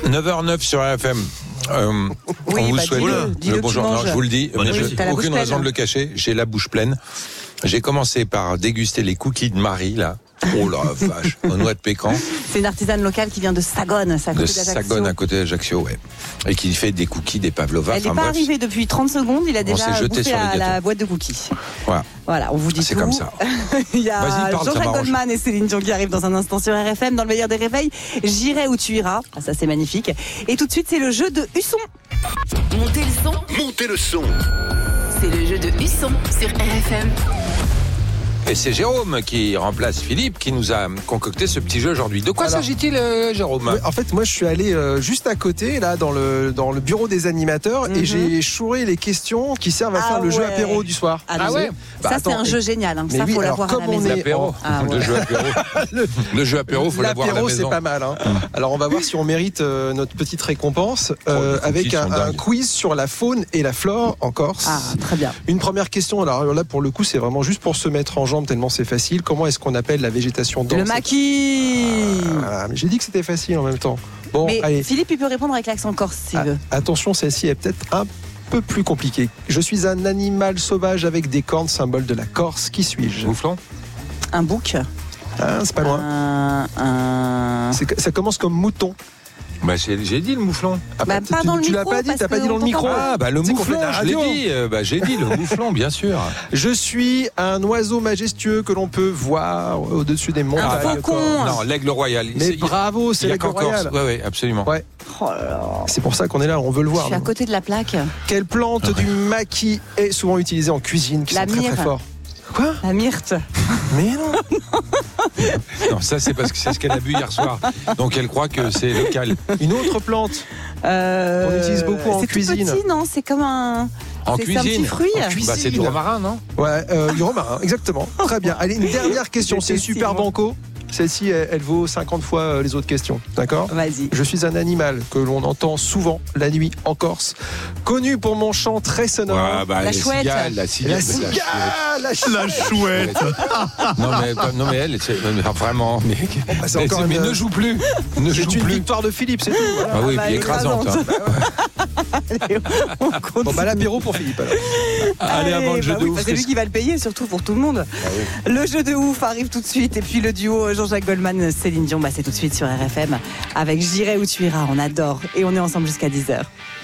9h09 sur RFM. On vous souhaite le bonjour. Non, je vous le dis, mais j'ai aucune raison de le cacher. J'ai la bouche pleine. J'ai commencé par déguster les cookies de Marie, là. Oh la vache, aux noix de pécan. C'est une artisane locale qui vient de Sagone, à côté d'Ajaccio, ouais. Et qui fait des cookies, des pavlova. Elle n'est pas arrivée depuis 30 secondes, il a déjà bouffé à la boîte de cookies. Voilà, on vous dit c'est tout. Comme ça. Il y a Jean-Jacques Goldman et Céline Dion qui arrivent dans un instant sur RFM, dans le meilleur des réveils. J'irai où tu iras. Ah, ça c'est magnifique. Et tout de suite, c'est le jeu de Husson. Montez le son. Montez le son. C'est le jeu de Husson sur RFM. Et c'est Jérôme qui remplace Philippe qui nous a concocté ce petit jeu aujourd'hui. De quoi s'agit-il, Jérôme ? En fait, moi, je suis allé juste à côté, là, dans le bureau des animateurs, et j'ai chouré les questions qui servent à faire le jeu apéro du soir. Ça, c'est un jeu génial. Hein. Ça, faut l'avoir à la maison. L'apéro. Le jeu apéro. Le jeu apéro, faut l'avoir à la maison. L'apéro, c'est pas mal. Hein. Alors, on va voir si on mérite notre petite récompense avec un quiz sur la faune et la flore en Corse. Ah, très bien. Une première question. Alors là, pour le coup, c'est vraiment juste pour se mettre en jambe tellement c'est facile. Comment est-ce qu'on appelle la végétation dense ? Le maquis. Mais j'ai dit que c'était facile en même temps. Bon, mais allez. Philippe, il peut répondre avec l'accent corse s'il veut. Attention, celle-ci est peut-être un peu plus compliquée. Je suis un animal sauvage avec des cornes, symbole de la Corse. Qui suis-je ? Mouflon ? Un bouc ? C'est pas loin. Ça commence comme mouton. Bah j'ai dit le mouflon. Pas dans le micro. Tu l'as pas dit, t'as pas dit dans le micro. Le mouflon, je l'ai dit. J'ai dit le mouflon, bien sûr. Je suis un oiseau majestueux que l'on peut voir au-dessus des montagnes. Un faucon. Non, l'aigle royal. Mais bravo, c'est l'aigle royal. Oui, absolument. Ouais. Oh là là. C'est pour ça qu'on est là, on veut le voir. Je suis à côté de la plaque. Quelle plante du maquis est souvent utilisée en cuisine, qui sont très très forts ? Quoi ? La myrte. Mais non. Non, ça c'est parce que c'est ce qu'elle a bu hier soir. Donc elle croit que c'est local. Une autre plante qu'on utilise beaucoup en cuisine. C'est tout petit, non ? C'est comme un... En c'est cuisine. un petit fruit. C'est du romarin, non ? Ouais, du romarin, exactement. Très bien. Allez, une dernière question. C'est super banco. Celle-ci, elle vaut 50 fois les autres questions. D'accord ? Vas-y. Je suis un animal que l'on entend souvent la nuit en Corse, connu pour mon chant très sonore. La chouette. La cigale. La chouette. Non mais elle, vraiment. Mais ne joue plus. C'est une victoire de Philippe, c'est tout. Voilà. Ah oui, puis écrasante. Allez, on continue. L'apéro pour Philippe alors. Allez, avant le jeu de ouf. C'est lui qui va le payer, surtout pour tout le monde. Le jeu de ouf arrive tout de suite. Et puis le duo Jean-Jacques Goldman, Céline Dion, c'est tout de suite sur RFM avec J'irai où tu iras. On adore. Et on est ensemble jusqu'à 10h.